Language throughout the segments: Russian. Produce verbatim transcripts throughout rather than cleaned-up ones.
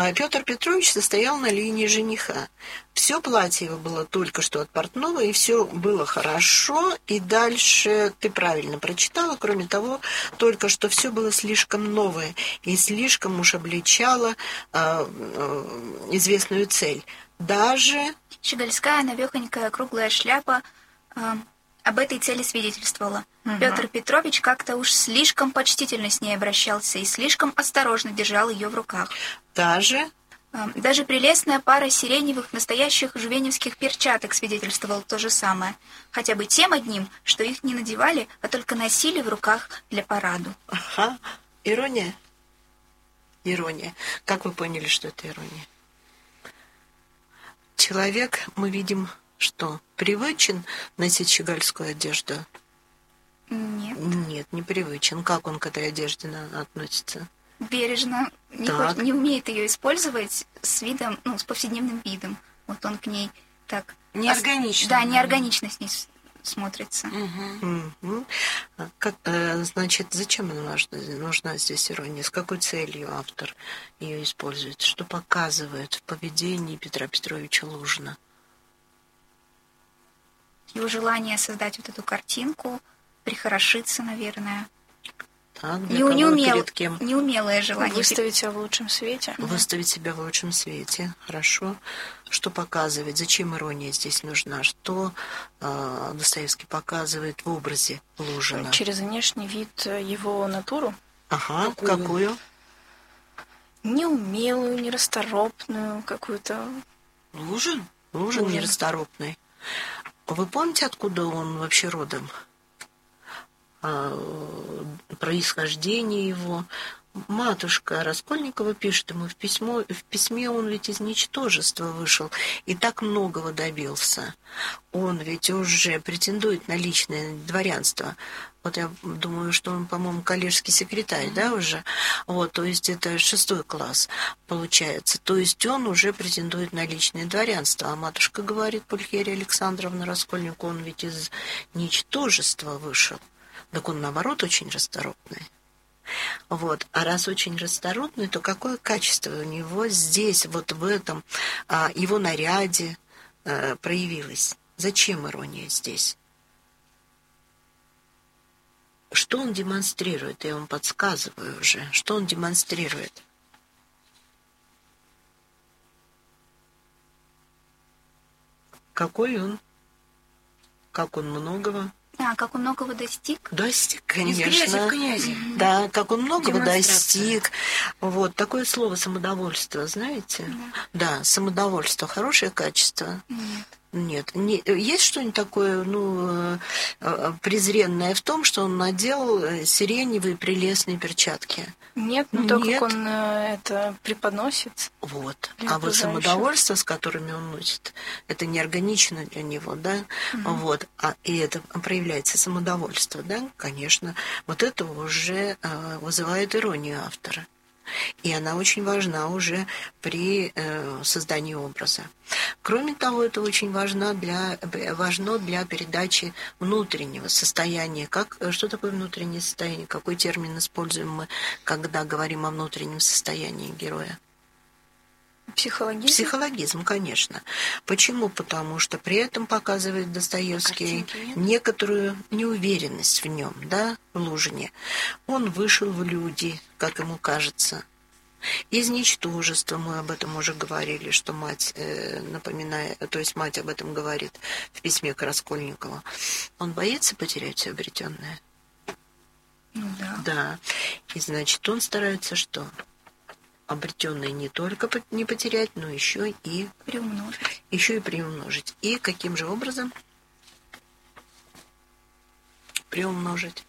А Петр Петрович состоял на линии жениха. Все платье его было только что от портного, и все было хорошо. И дальше ты правильно прочитала. Кроме того, только что все было слишком новое и слишком уж обличало э, э, известную цель. Даже щегольская навехонькая круглая шляпа э, об этой цели свидетельствовала. Угу. Петр Петрович как-то уж слишком почтительно с ней обращался и слишком осторожно держал ее в руках. Даже... Даже прелестная пара сиреневых настоящих жувеневских перчаток свидетельствовала то же самое. Хотя бы тем одним, что их не надевали, а только носили в руках для параду. Ага. Ирония? Ирония. Как вы поняли, что это ирония? Человек, мы видим, что привычен носить щегольскую одежду? Нет. Нет, не привычен. Как он к этой одежде относится? Бережно, не, хочет, не умеет ее использовать с видом, ну, с повседневным видом. Вот он к ней так... Неорганично. Да, неорганично с ней смотрится. Угу. Угу. Как, значит, зачем она нужна, нужна здесь ирония? С какой целью автор ее использует? Что показывает в поведении Петра Петровича Лужина? Его желание создать вот эту картинку, прихорошиться, наверное. Так, не, неумел, перед кем? Неумелое желание. Выставить себя в лучшем свете. Выставить себя в лучшем свете. Хорошо. Что показывает? Зачем ирония здесь нужна? Что э, Достоевский показывает в образе Лужина? Через внешний вид его натуру. Ага. Какую? какую? Неумелую, нерасторопную какую-то. Лужин? Лужин, Лужин. Нерасторопный. Вы помните, откуда он вообще родом? Происхождение его. Матушка Раскольникова пишет ему в письмо, в письме он ведь из ничтожества вышел и так многого добился. Он ведь уже претендует на личное дворянство. Вот я думаю, что он, по-моему, коллежский секретарь, mm-hmm. да, уже? Вот, то есть это шестой класс получается. То есть он уже претендует на личное дворянство. А матушка говорит, Пульхерия Александровна Раскольникову, он ведь из ничтожества вышел. Так он, наоборот, очень расторопный. Вот. А раз очень расторопный, то какое качество у него здесь, вот в этом а, его наряде а, проявилось? Зачем ирония здесь? Что он демонстрирует? Я вам подсказываю уже. Что он демонстрирует? Какой он? Как он многого? А, как он многого достиг? Достиг, конечно. Из грязи в князи. Да, как он многого достиг. Вот, такое слово самодовольство, знаете? Да, да, самодовольство. Хорошее качество? Нет. Нет. Не, есть что-нибудь такое, ну, презренное в том, что он надел сиреневые прелестные перчатки? Нет, но то, как он это преподносит. Вот. А вот самодовольство, с которыми он носит, это неорганично для него, да? Угу. Вот. А, и это проявляется самодовольство, да? Конечно. Вот это уже э, вызывает иронию автора. И она очень важна уже при э, создании образа. Кроме того, это очень важно для, важно для передачи внутреннего состояния. Как, что такое внутреннее состояние? Какой термин используем мы, когда говорим о внутреннем состоянии героя? Психологизм? Психологизм, конечно. Почему? Потому что при этом показывает Достоевский некоторую неуверенность в нем, да, в Лужине. Он вышел в люди, как ему кажется. Из ничтожества, мы об этом уже говорили, что мать э, напоминает, то есть мать об этом говорит в письме к Раскольникову. Он боится потерять все обретенное? Да. Да. И значит, он старается что? Обретенное не только не потерять, но еще и приумножить. Еще и приумножить. И каким же образом приумножить?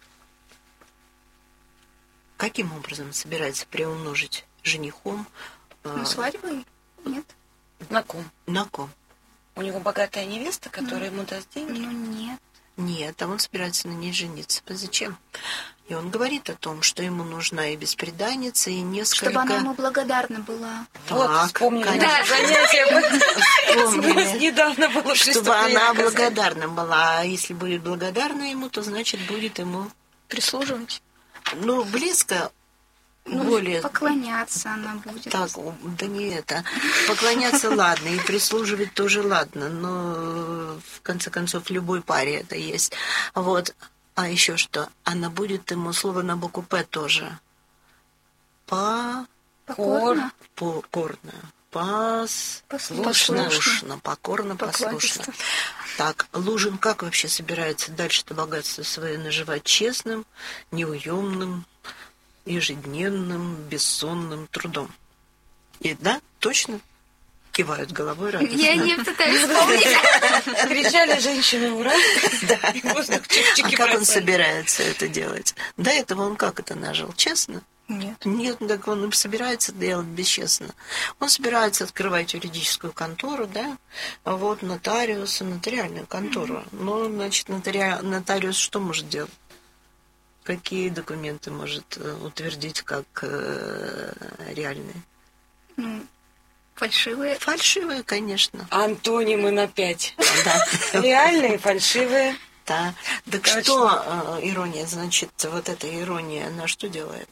Каким образом собирается приумножить женихом? Ну, свадьбой? Нет. На ком? На ком? У него богатая невеста, которая ну, ему даст деньги? Ну, нет. Нет, а он собирается на ней жениться. Зачем? И он говорит о том, что ему нужна и бесприданница, и несколько... Чтобы она ему благодарна была. Так, вот, вспомнили конечно. Занятие. Недавно было чтобы она благодарна была. А если будет благодарна ему, то значит будет ему... Прислуживать. Ну, близко Ну, более... поклоняться она будет. Так, да не это. Поклоняться ладно, и прислуживать тоже ладно, но в конце концов в любой паре это есть. Вот. А еще что? Она будет ему слово на букву П тоже. По... Покорно. Покорно. Пос... Послушно. Послушно. Покорно, послушно. Так, Лужин как вообще собирается дальше-то богатство свое наживать? Честным, неуемным, ежедневным, бессонным трудом. И да, точно кивают головой радостно. Я не пытаюсь вспомнить. Кричали женщины «Ура!» Да. И воздух чик-чики А как он бросали. собирается это делать? До этого он как это нажил? Честно? Нет. Нет, так он и собирается делать бесчестно. Он собирается открывать юридическую контору, да, а вот нотариуса, нотариальную контору. Но, значит, нотари... нотариус что может делать? Какие документы может э, утвердить как э, реальные? Ну, фальшивые. Фальшивые, конечно. Антонимы на пять. Да. Реальные, фальшивые. Да. Так Точно. что э, ирония, значит, вот эта ирония, она что делает?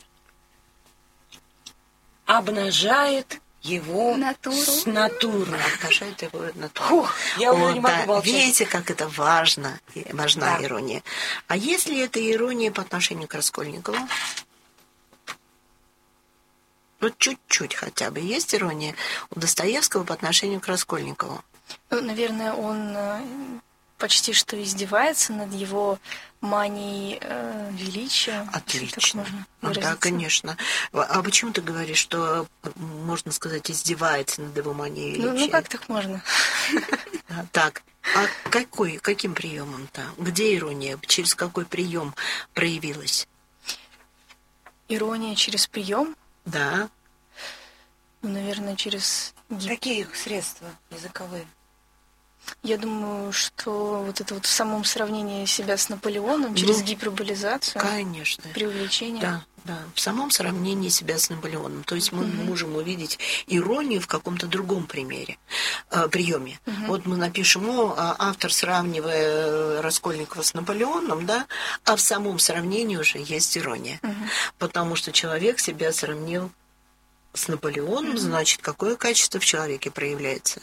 Обнажает его Натуру. с натуры. Обнажает его натуру. Фух, я уже Вот, не могу да. молчать. Видите, как это важно, и важна Да. ирония. А если это ирония по отношению к Раскольникову? Вот чуть-чуть хотя бы есть ирония у Достоевского по отношению к Раскольникову? Ну, наверное, он э, почти что издевается над его манией э, величия. если так Отлично. можно Ну, да, выразиться. конечно. А почему ты говоришь, что, можно сказать, издевается над его манией Ну, величия? ну как так можно? А, Так, а какой, каким приемом-то? Где ирония? Через какой прием проявилась? Ирония через прием, Да. ну, наверное, через гип. Какие их средства языковые? Я думаю, что вот это вот в самом сравнении себя с Наполеоном через Ну, гиперболизацию, Конечно. преувеличение. Да, да. В самом сравнении себя с Наполеоном. То есть мы можем увидеть иронию в каком-то другом примере, э, приеме. Вот мы напишем, о, а автор, сравнивая Раскольникова с Наполеоном, да, а в самом сравнении уже есть ирония. Потому что человек себя сравнил с Наполеоном, значит, какое качество в человеке проявляется?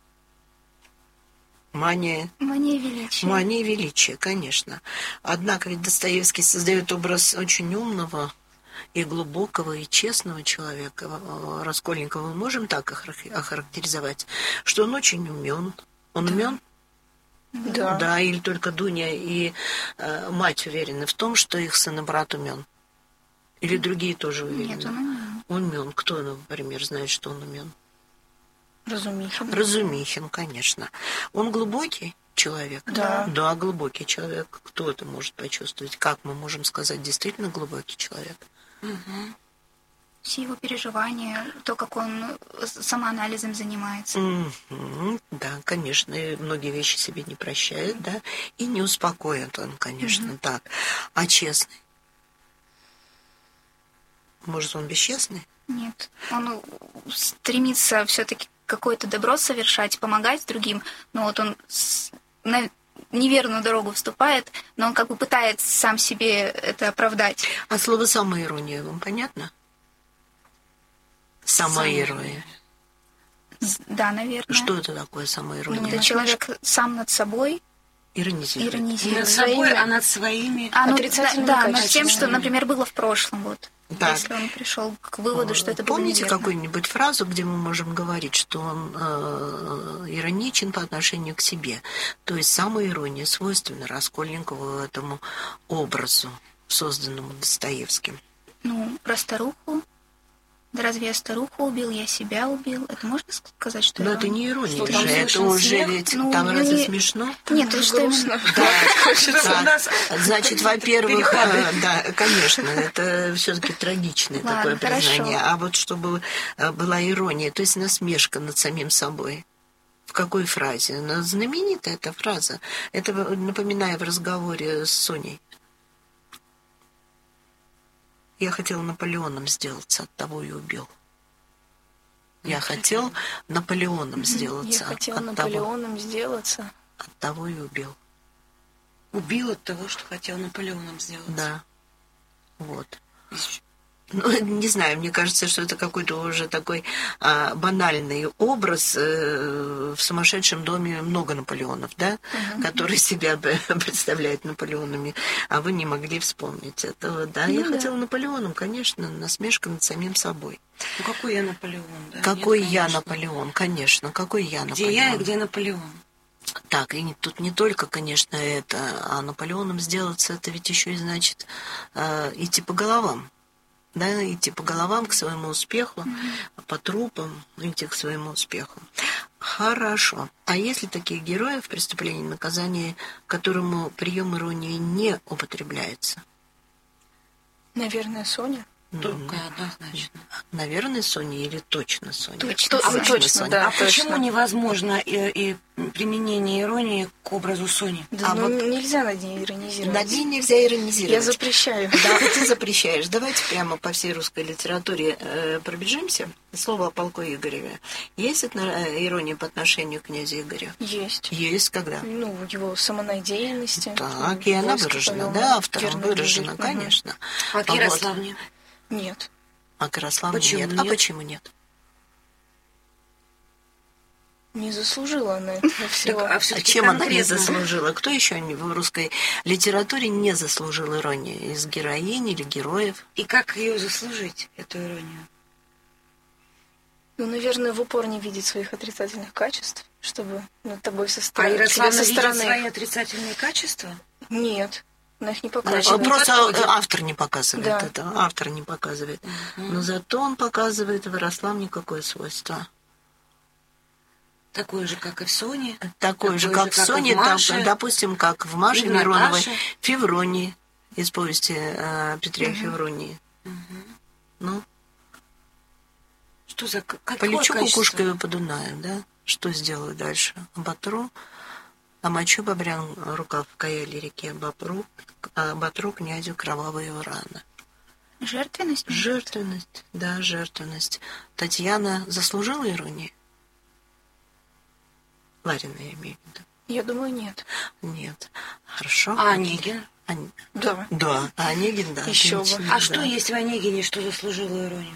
Мания. Мания величия. Мания величия, конечно. Однако ведь Достоевский создает образ очень умного и глубокого, и честного человека. Раскольникова мы можем так охар- охарактеризовать, что он очень умен. Он умен? Да. Да, или только Дуня и э, мать уверены в том, что их сын и брат умен? Или другие тоже уверены? Нет, он умен. Он умен. Кто, например, знает, что он умен? Разумихин. Разумихин, конечно. Он глубокий человек? Да. Да, глубокий человек. Кто это может почувствовать? Как мы можем сказать, действительно глубокий человек? Все его переживания, то, как он самоанализом занимается. Мгм. Да, конечно, и многие вещи себе не прощает, да, и не успокоит он, конечно, так. А честный? Может, он бесчестный? Нет. Он стремится все-таки какое-то добро совершать, помогать другим, но вот он с- на неверную дорогу вступает, но он как бы пытается сам себе это оправдать. А слово «самоирония» вам понятно? Самоирония. Да, наверное. Что это такое самоирония? Это человек сам над собой Иронизирует. Не иронизирует. над собой, Своими а над своими. А, ну, Отрицательными да, да, над качествами. тем, что, например, было в прошлом. Вот. Так. Если он пришел к выводу, что это было Помните неверно. какую-нибудь фразу, где мы можем говорить, что он э, ироничен по отношению к себе? То есть самоирония свойственна Раскольникову, этому образу, созданному Достоевским. Ну, про старуху. Да разве я старуху убил, я себя убил? Это можно сказать, что Но ирония? это не ирония, Что, это там же это слышен уже смех? ведь Ну, там ну, разве не- смешно? Нет, то что именно... Что у нас Значит, во-первых, перепады. э, да, конечно, это все-таки трагичное Ладно, такое признание. хорошо. А вот чтобы э, была ирония, то есть насмешка над самим собой. В какой фразе? Она знаменитая эта фраза. Это, напоминаю, в разговоре с Соней. Я хотел Наполеоном сделаться, оттого и убил. Я хотел Наполеоном сделаться, Я хотел оттого, Наполеоном сделаться. оттого и убил. убил от того, что хотел Наполеоном сделать. Да. Вот. Ну, не знаю, мне кажется, что это какой-то уже такой а, банальный образ. Э, в «Сумасшедшем доме» много Наполеонов, да, uh-huh. которые себя представляют Наполеонами, а вы не могли вспомнить этого. Да, ну, я да. хотела Наполеоном, конечно, насмешка над самим собой. Ну, какой я Наполеон, да? Какой Нет, я Наполеон, конечно, какой я Наполеон. Где я и где Наполеон? Так, и тут не только, конечно, это, а Наполеоном сделаться, это ведь еще и значит э, идти по головам. Да, идти по головам к своему успеху, mm-hmm. по трупам идти к своему успеху. Хорошо. А есть ли такие герои в «Преступлении и наказании», которому прием иронии не употребляется? Наверное, Соня. Только однозначно. Наверное, Соня или точно Соня? Точно, а точно, точно да. А точно. Почему невозможно и, и применение иронии к образу Сони? Да, а ну, вот нельзя над ней иронизировать. Над ней нельзя иронизировать. Я запрещаю. Да, ты запрещаешь. Давайте прямо по всей русской литературе э, пробежимся. Слово о полку Игореве. Есть ирония по отношению к князю Игорю? Есть. Есть когда? Ну, в его самонадеянности. Так, и она выражена, да, автором выражена, конечно. А к Ярославне? Нет. А к Ярославне почему нет. нет? А почему нет? Не заслужила она этого всего. Так, а, а чем конкретно? Она не заслужила? Кто еще в русской литературе не заслужил иронии? Из героинь или героев? И как ее заслужить, эту иронию? Ну, наверное, в упор не видеть своих отрицательных качеств, чтобы над тобой со стороны... А Ярославна со стороны... видит свои отрицательные качества? Нет. Она их не показывает. Значит, просто подходит. Автор не показывает да. это. Автор не показывает. Uh-huh. Но зато он показывает в Ярославне какое свойство. Такое же, как и в Соне. Такое же, как в Соне, там, допустим, как в Маше Мироновой, Февронии, из повести э, Петре uh-huh. Февронии. Uh-huh. Ну, что за какое полечу качество? кукушкой по Дунаю, да? Что сделаю дальше? Оботру, омочу бобрян рукав в каяле реке, оботру, оботру князю кровавые раны. Жертвенность? Жертвенность, да, жертвенность. Татьяна заслужила иронии? Ларина, я имею в виду. Я думаю, нет. Нет. Хорошо. А Онегин? Он... Да. Да, а Онегин, да. Еще бы. А да. Что есть в Онегине, что заслужило иронию?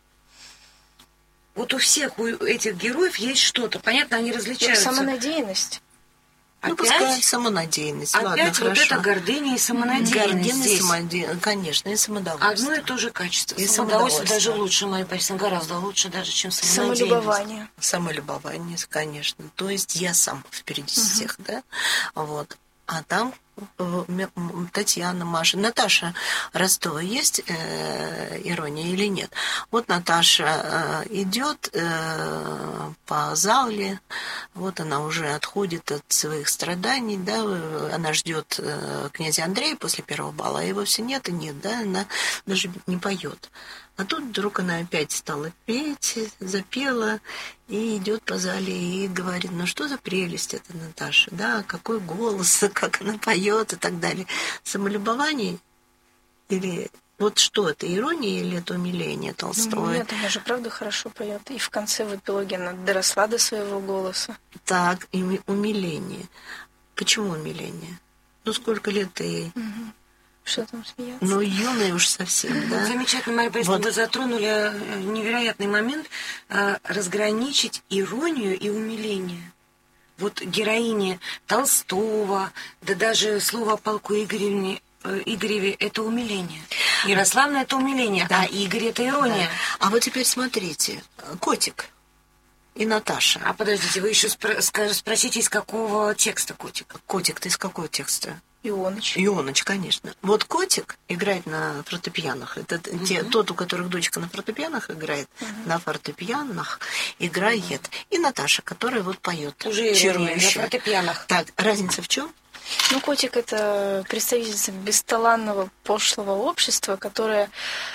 Вот у всех у этих героев есть что-то. Понятно, они различаются. Самонадеянность. Ну, пускай самонадеянность. Опять Ладно, вот хорошо. это гордыня и самонадеянность. Гордыня, здесь. самонадеянность, конечно, и самодовольство. Одно и то же качество. И самодовольство даже лучше, мои песни, гораздо лучше даже, чем самонадеянность. Самолюбование. Самолюбование, конечно. То есть я сам впереди угу. всех, да? Вот. А там Татьяна, Маша, Наташа Ростова есть э, ирония или нет? Вот Наташа э, идет э, по зале, вот она уже отходит от своих страданий, да, она ждет э, князя Андрея после первого бала, а его все нет и нет, да, она даже не поет. А тут вдруг она опять стала петь, запела и идет по зале и говорит, ну что за прелесть это Наташа, да, какой голос, как она поет и так далее. Самолюбование или вот что это, ирония или это умиление Толстого? Ну, нет, она же правда хорошо поет. И в конце, в эпилоге, она доросла до своего голоса. Так, и умиление. Почему умиление? Ну сколько лет ей? Угу. Что там смеяться? Ну, юная уж совсем, да? Замечательно, Мария Борисовна, вот. Вы затронули невероятный момент а, разграничить иронию и умиление. Вот героиня Толстого, да даже слово о полку Игоревне, Игореве – это умиление. Ярославна – это умиление, да. А Игорь – это ирония. Да. А вот теперь смотрите, котик и Наташа. А подождите, вы еще спро- спросите, из какого текста котик? Котик, ты из какого текста? Ионыч. Ионыч, конечно. Вот котик играет на фортепианах. Это uh-huh. те, тот, у которых дочка на фортепианах играет, uh-huh. на фортепианах играет. Uh-huh. И Наташа, которая вот поет. Уже чарующе. На фортепианах. Так, разница в чем? Ну, котик — это представительница бесталанного, пошлого общества, которое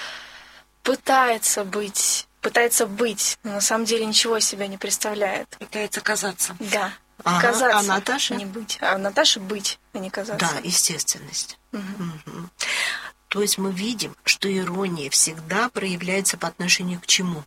пытается быть, пытается быть, но на самом деле ничего из себя не представляет. Пытается казаться. Да. Ага. Казаться, а Наташа? Не быть. А Наташа быть, а не казаться. Да, естественность. Угу. Угу. То есть мы видим, что ирония всегда проявляется по отношению к чему?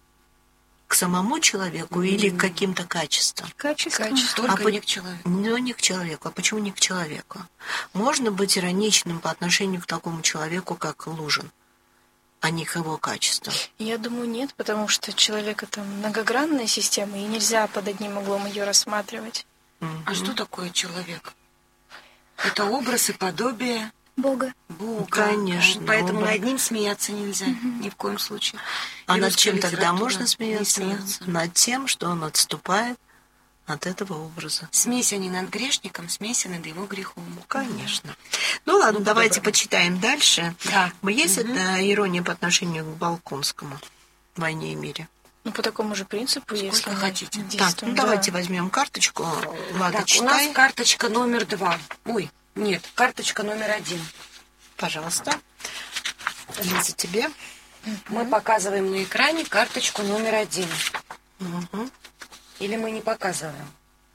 К самому человеку mm-hmm. или к каким-то качествам? Качество. Качество. Только а не по... к человеку. Но не к человеку. А почему не к человеку? Можно быть ироничным по отношению к такому человеку, как Лужин. а не к его качествам? Я думаю, нет, потому что человек — это многогранная система, и нельзя под одним углом ее рассматривать. А mm-hmm. что такое человек? Это образ и подобие Бога. Бога. Конечно. Поэтому оба. над ним смеяться нельзя mm-hmm. ни в коем случае. А и над чем тогда можно смеяться? смеяться? Над тем, что он отступает от этого образа. Смейся не над грешником, смейся над его грехом. Конечно. Mm-hmm. Ну ладно, ну, давайте добро. почитаем дальше. Да. Есть mm-hmm. это ирония по отношению к Балконскому в «Войне и мире»? Ну, по такому же принципу, Сколько если хотите. Так, ну да. давайте возьмем карточку. Влада, так, читай. у нас карточка номер два. Ой, нет, карточка номер один. Пожалуйста. Лиза, тебе. Мы показываем на экране карточку номер один. Угу. Или мы не показываем?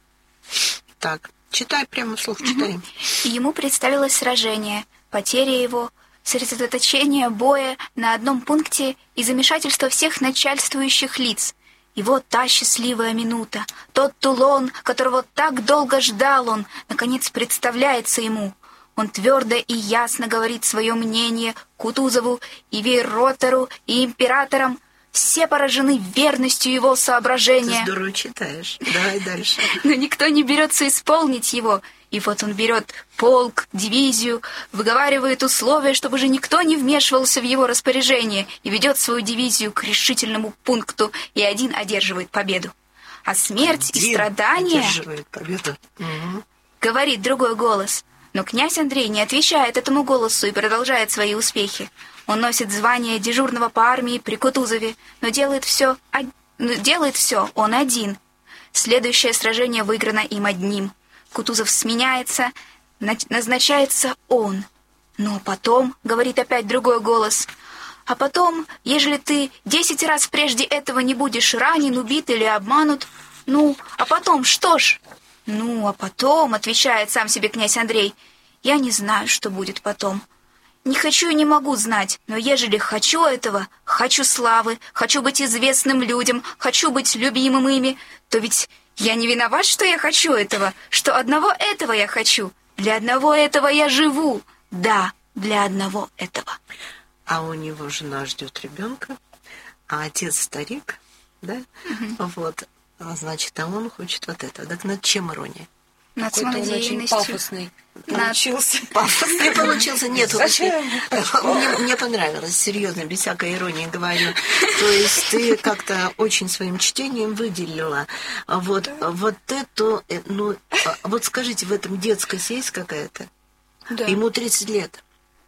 Так, читай прямо вслух, читай. И ему представилось сражение, потеря его, сосредоточение боя на одном пункте и замешательство всех начальствующих лиц. И вот та счастливая минута, тот Тулон, которого так долго ждал он, наконец представляется ему. Он твердо и ясно говорит свое мнение Кутузову и Вейротору и императорам. Все поражены верностью его соображения. Ты здорово читаешь. Давай дальше. Но никто не берется исполнить его. И вот он берет полк, дивизию, выговаривает условия, чтобы же никто не вмешивался в его распоряжение, и ведет свою дивизию к решительному пункту, и один одерживает победу. А смерть один и страдания... одерживает победу. Угу. Говорит другой голос. Но князь Андрей не отвечает этому голосу и продолжает свои успехи. Он носит звание дежурного по армии при Кутузове, но делает все, но делает все он один. Следующее сражение выиграно им одним. Кутузов сменяется, назначается он. Но потом, говорит опять другой голос, а потом, ежели ты десять раз прежде этого не будешь ранен, убит или обманут, ну, а потом что ж? Ну, а потом, отвечает сам себе князь Андрей, я не знаю, что будет потом. Не хочу и не могу знать, но ежели хочу этого, хочу славы, хочу быть известным людям, хочу быть любимым ими, то ведь я не виноват, что я хочу этого, что одного этого я хочу. Для одного этого я живу. Да, для одного этого. А у него жена ждет ребенка, а отец старик, да? Угу. Вот, значит, а он хочет вот этого. Так над чем ирония? Над Какой-то он очень пафосный получился. Пафосный получился. Нет, мне, мне понравилось, серьезно, без всякой иронии говорю. То есть ты как-то очень своим чтением выделила вот, вот эту, ну, вот скажите, в этом детскость есть какая-то? Да. Ему тридцать лет,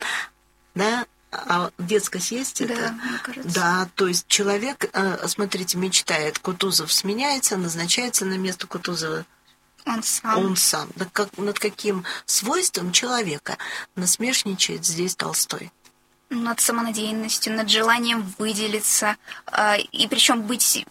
да? А детскость есть да, это? Мне кажется. Да, то есть человек, смотрите, мечтает, Кутузов сменяется, назначается на место Кутузова. Он сам. Он сам. Да как, над каким свойством человека насмешничает здесь Толстой? Над самонадеянностью, над желанием выделиться. Э, и причем быть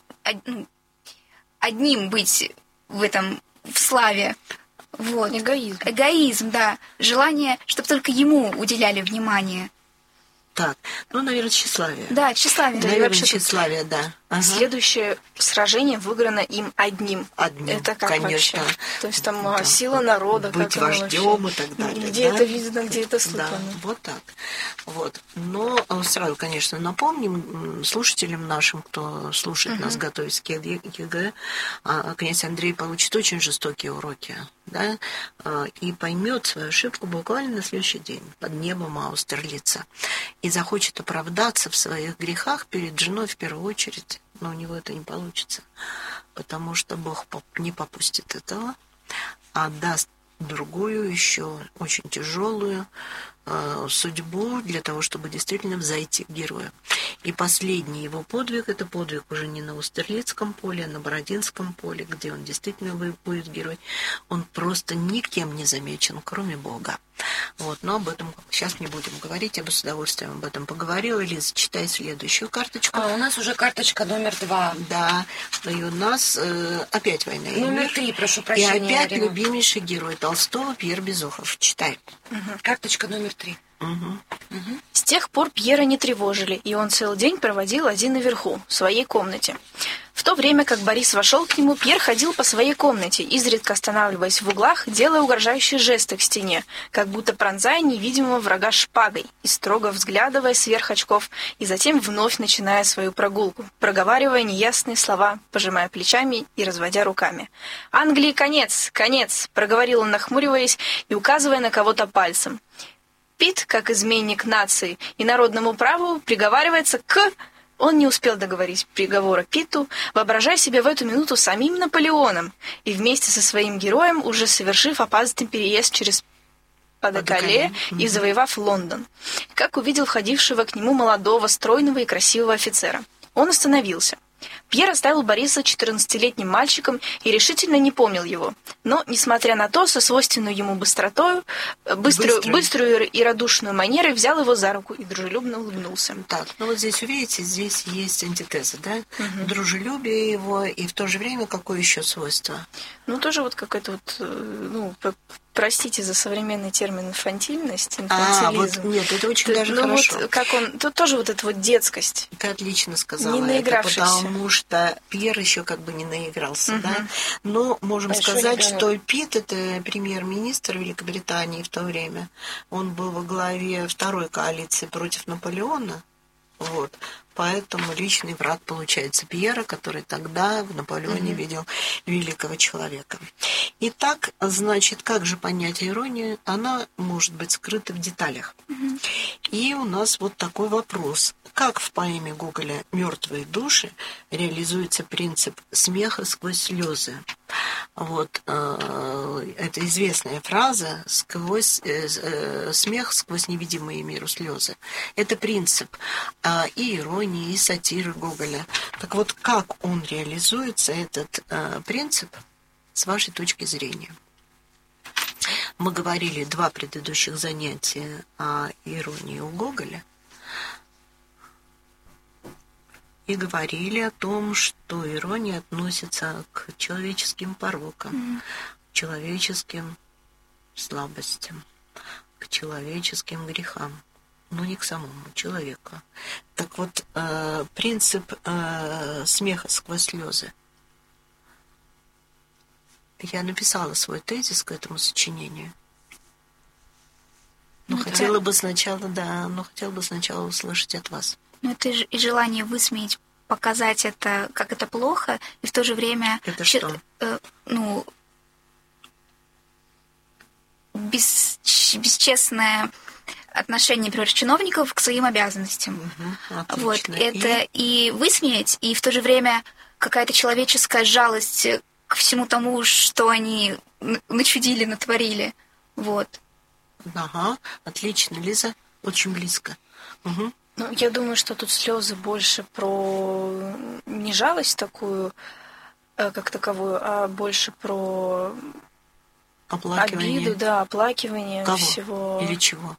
одним быть в этом, в славе. Вот. Эгоизм. Эгоизм, да. Желание, чтобы только ему уделяли внимание. Так, ну, наверное, тщеславие. Да, тщеславие. Наверное, вообще тщеславие, да. Ага. Следующее сражение выиграно им одним. Одним, это как конечно. вообще? То есть там да. сила народа. Быть как вождем и так далее. Где да? это видно, где это слыхано. Да, вот так. Вот. Но сразу, конечно, напомним слушателям нашим, кто слушает uh-huh. нас, готовясь к ЕГЭ, князь Андрей получит очень жестокие уроки, да, и поймет свою ошибку буквально на следующий день под небом Аустерлица. И захочет оправдаться в своих грехах перед женой в первую очередь. Но у него это не получится, потому что Бог не попустит этого, а даст другую, еще очень тяжелую э, судьбу для того, чтобы действительно взойти к герою. И последний его подвиг – это подвиг уже не на Аустерлицком поле, а на Бородинском поле, где он действительно будет герой. Он просто никем не замечен, кроме Бога. Вот, но об этом сейчас не будем говорить, я бы с удовольствием об этом поговорила. Лиза, читай следующую карточку. А у нас уже карточка номер два. Да, и у нас э, опять «Война и Номер мир». три, прошу прощения. И опять Арина. любимейший герой Толстого Пьер Безухов. Читай. Угу. Карточка номер три. Угу. Угу. С тех пор Пьера не тревожили, и он целый день проводил один наверху, в своей комнате. В то время как Борис вошел к нему, Пьер ходил по своей комнате, изредка останавливаясь в углах, делая угрожающие жесты к стене, как будто пронзая невидимого врага шпагой и строго взглядывая сверх очков, и затем вновь начиная свою прогулку, проговаривая неясные слова, пожимая плечами и разводя руками. «Англии конец, конец!» — проговорил он, нахмуриваясь и указывая на кого-то пальцем. Пит, как изменник нации и народному праву, приговаривается к... Он не успел договорить приговора Питу, воображая себя в эту минуту самим Наполеоном и вместе со своим героем, уже совершив опасный переезд через Падекале и завоевав Лондон, как увидел входившего к нему молодого, стройного и красивого офицера. Он остановился. Пьер оставил Бориса четырнадцатилетним мальчиком и решительно не помнил его. Но, несмотря на то, со свойственной ему быстротою, быструю, Быстрый. быструю и радушную манерой взял его за руку и дружелюбно улыбнулся. Так, ну вот здесь, увидите, здесь есть антитеза, да? Мгм. Дружелюбие его, и в то же время какое еще свойство? Ну, тоже вот какая-то вот, э, ну, п- простите за современный термин инфантильность, А, инфантилизм. вот нет, это очень Т- даже ну, хорошо. вот как он, тут тоже вот эта вот детскость. Ты отлично сказала Не это, наигравшийся. потому что Пьер еще как бы не наигрался, Мгм. да? Но можем Большой сказать, ребенок. что Пит, это премьер-министр Великобритании в то время, он был во главе второй коалиции против Наполеона, вот. Поэтому личный враг получается Пьера, который тогда в Наполеоне видел великого человека. Итак, значит, как же понять иронию? Она может быть скрыта в деталях. И у нас вот такой вопрос. Как в поэме Гоголя «Мертвые души» реализуется принцип смеха сквозь слезы? Вот, э, это известная фраза «сквозь э, э, смех сквозь невидимые миру слезы». Это принцип э, и иронии, и сатиры Гоголя. Так вот, как он реализуется, этот э, принцип, с вашей точки зрения? Мы говорили два предыдущих занятия о иронии у Гоголя и говорили о том, что ирония относится к человеческим порокам, к человеческим слабостям, к человеческим грехам, но не к самому человеку. Так вот, э, принцип э, смеха сквозь слезы. Я написала свой тезис к этому сочинению. Но Ну, хотела да. бы сначала, да, но хотела бы сначала услышать от вас. Ну, это и желание высмеять, показать это, как это плохо, и в то же время... Это че- что? э, ну, бес- бесчестное отношение, например, чиновников к своим обязанностям. Мгм, Вот, отлично. это и... высмеять, и в то же время какая-то человеческая жалость к всему тому, что они н- начудили, натворили. Вот. И- Ага, отлично, Лиза, очень близко. Мгм. Ну, я думаю, что тут слезы больше про не жалость такую, э, как таковую, а больше про Оплакивание. обиду, да, оплакивание Кого? всего Или чего?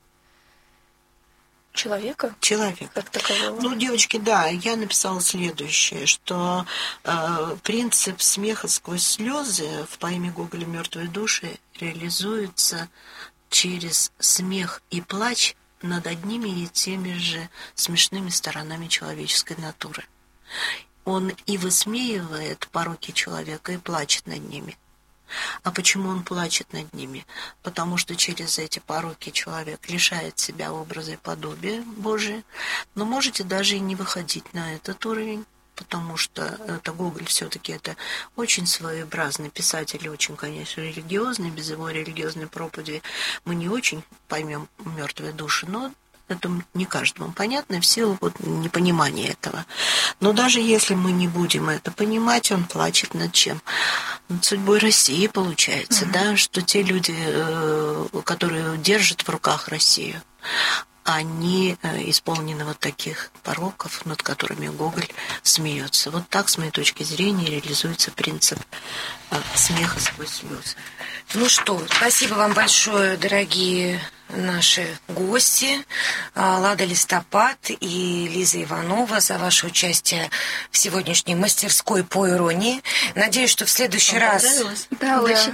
человека Человек. как такового. Ну, девочки, да, я написала следующее, что э, принцип смеха сквозь слезы в поэме Гоголя «Мертвые души» реализуется через смех и плач над одними и теми же смешными сторонами человеческой натуры. Он и высмеивает пороки человека, и плачет над ними. А почему он плачет над ними? Потому что через эти пороки человек лишает себя образа и подобия Божия. Но можете даже и не выходить на этот уровень, потому что это Гоголь все-таки это очень своеобразный писатель, и очень, конечно, религиозный. Без его религиозной проповеди мы не очень поймем «Мертвые души», но это не каждому понятно в силу вот непонимания этого. Но даже если мы не будем это понимать, он плачет над чем? Над судьбой России, получается, mm-hmm. да, что те люди, которые держат в руках Россию, они исполнены вот таких пороков, над которыми Гоголь смеется. Вот так, с моей точки зрения, реализуется принцип смеха сквозь слезы. Ну что, спасибо вам большое, дорогие наши гости, Лада Листопад и Лиза Иванова, за ваше участие в сегодняшней мастерской по иронии. Надеюсь, что в следующий Вам раз... понравилось? Да, очень.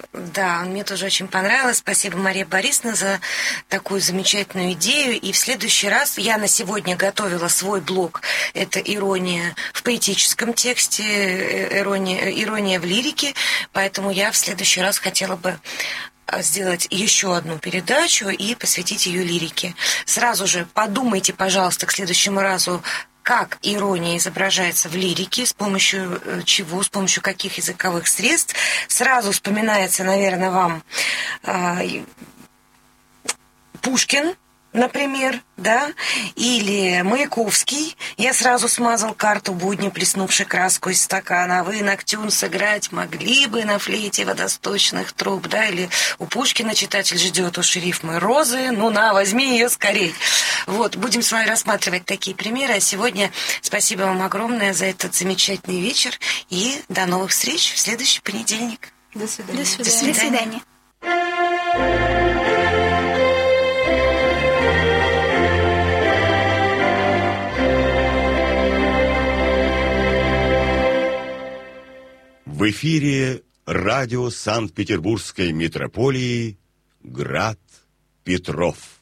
Да, мне тоже очень понравилось. Спасибо, Мария Борисовна, за такую замечательную идею. И в следующий раз я на сегодня готовила свой блог. Это ирония в поэтическом тексте, ирония, ирония в лирике. Поэтому я в следующий раз хотела бы сделать еще одну передачу и посвятить ее лирике. Сразу же подумайте, пожалуйста, к следующему разу, как ирония изображается в лирике, с помощью чего, с помощью каких языковых средств. Сразу вспоминается, наверное, вам э, Пушкин, например, да, или Маяковский. Я сразу смазал карту будни, плеснувши краску из стакана. Вы ноктюрн сыграть могли бы на флейте водосточных труб, да, или у Пушкина читатель ждет у шерифмы розы, ну на, возьми ее скорей. Вот, будем с вами рассматривать такие примеры. А сегодня спасибо вам огромное за этот замечательный вечер и до новых встреч в следующий понедельник. До свидания. До свидания. До свидания. В эфире радио Санкт-Петербургской метрополии «Град Петров».